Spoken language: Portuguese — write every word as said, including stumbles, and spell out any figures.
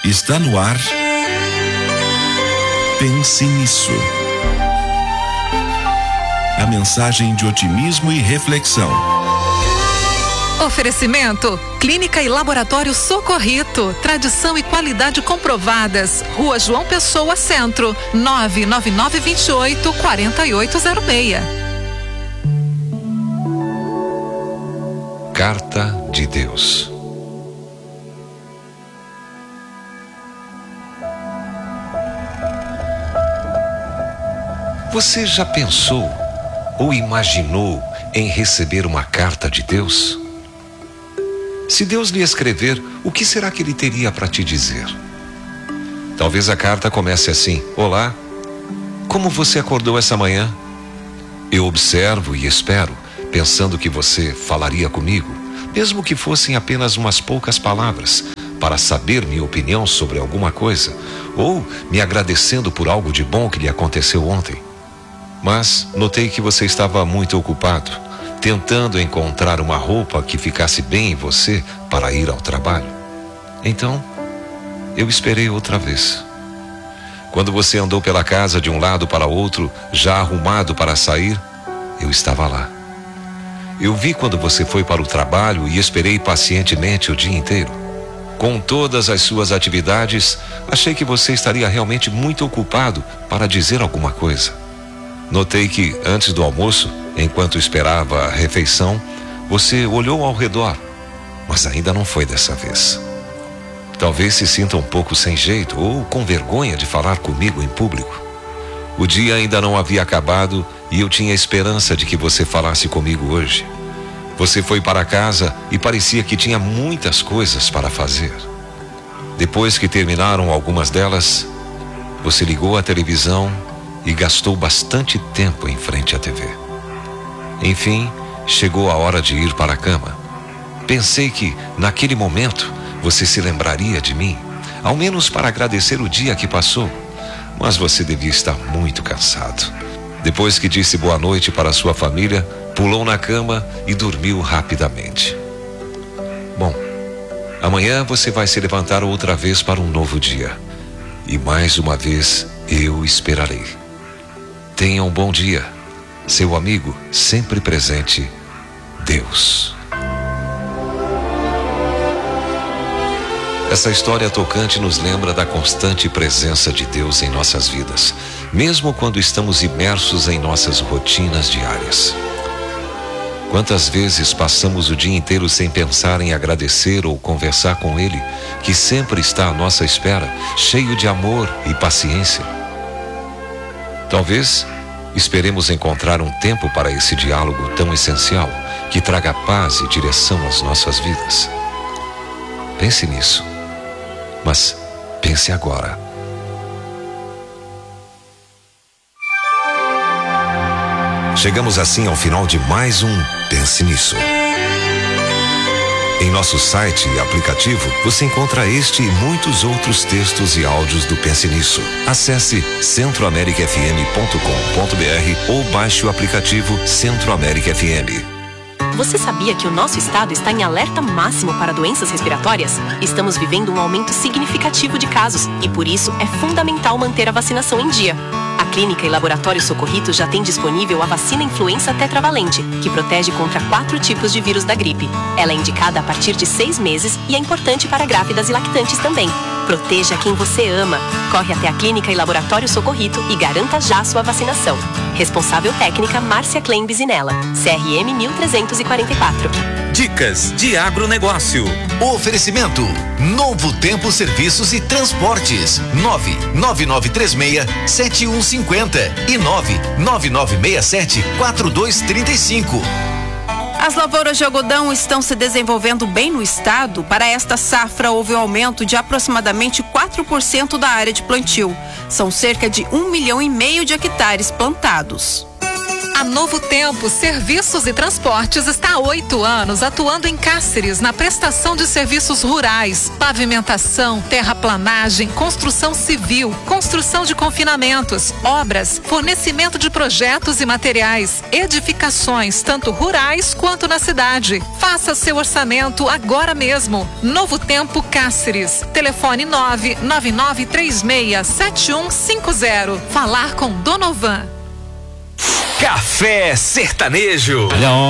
Está no ar. Pense nisso. A mensagem de otimismo e reflexão. Oferecimento: Clínica e Laboratório Socorrito. Tradição e qualidade comprovadas. Rua João Pessoa, Centro. nove nove nove, dois oito, quatro oito zero seis. Carta de Deus. Você já pensou ou imaginou em receber uma carta de Deus? Se Deus lhe escrever, o que será que ele teria para te dizer? Talvez a carta comece assim: Olá, como você acordou essa manhã? Eu observo e espero, pensando que você falaria comigo, mesmo que fossem apenas umas poucas palavras, para saber minha opinião sobre alguma coisa, ou me agradecendo por algo de bom que lhe aconteceu ontem. Mas notei que você estava muito ocupado, tentando encontrar uma roupa que ficasse bem em você para ir ao trabalho. Então, eu esperei outra vez. Quando você andou pela casa de um lado para outro, já arrumado para sair, eu estava lá. Eu vi quando você foi para o trabalho e esperei pacientemente o dia inteiro. Com todas as suas atividades, achei que você estaria realmente muito ocupado para dizer alguma coisa. Notei que, antes do almoço, enquanto esperava a refeição, você olhou ao redor, mas ainda não foi dessa vez. Talvez se sinta um pouco sem jeito ou com vergonha de falar comigo em público. O dia ainda não havia acabado e eu tinha esperança de que você falasse comigo hoje. Você foi para casa e parecia que tinha muitas coisas para fazer. Depois que terminaram algumas delas, você ligou a televisão e gastou bastante tempo em frente à T V. Enfim, chegou a hora de ir para a cama. Pensei que, naquele momento, você se lembraria de mim, ao menos para agradecer o dia que passou, mas você devia estar muito cansado. Depois que disse boa noite para sua família, pulou na cama e dormiu rapidamente. Bom, amanhã você vai se levantar outra vez para um novo dia. E mais uma vez eu esperarei. Tenha um bom dia. Seu amigo, sempre presente, Deus. Essa história tocante nos lembra da constante presença de Deus em nossas vidas, mesmo quando estamos imersos em nossas rotinas diárias. Quantas vezes passamos o dia inteiro sem pensar em agradecer ou conversar com Ele, que sempre está à nossa espera, cheio de amor e paciência? Talvez esperemos encontrar um tempo para esse diálogo tão essencial, que traga paz e direção às nossas vidas. Pense nisso, mas pense agora. Chegamos assim ao final de mais um Pense Nisso. Em nosso site e aplicativo, você encontra este e muitos outros textos e áudios do Pense Nisso. Acesse centro américa f m ponto com ponto b r ou baixe o aplicativo Centro América F M. Você sabia que o nosso estado está em alerta máximo para doenças respiratórias? Estamos vivendo um aumento significativo de casos e, por isso, é fundamental manter a vacinação em dia. A Clínica e Laboratório Socorrito já tem disponível a vacina influenza tetravalente, que protege contra quatro tipos de vírus da gripe. Ela é indicada a partir de seis meses e é importante para grávidas e lactantes também. Proteja quem você ama. Corre até a Clínica e Laboratório Socorrito e garanta já sua vacinação. Responsável técnica Márcia Klein Bisinella, C R M mil trezentos e quarenta e quatro. Dicas de agronegócio. Oferecimento: Novo Tempo Serviços e Transportes. nove nove nove três seis sete um cinco zero e nove nove nove seis sete quatro dois três cinco. As lavouras de algodão estão se desenvolvendo bem no estado. Para esta safra, houve um aumento de aproximadamente quatro por cento da área de plantio. São cerca de um milhão e meio de hectares plantados. A Novo Tempo Serviços e Transportes está há oito anos atuando em Cáceres na prestação de serviços rurais, pavimentação, terraplanagem, construção civil, construção de confinamentos, obras, fornecimento de projetos e materiais, edificações, tanto rurais quanto na cidade. Faça seu orçamento agora mesmo. Novo Tempo Cáceres. Telefone nove nove nove três seis sete um cinco zero. Falar com Donovan. Café Sertanejo.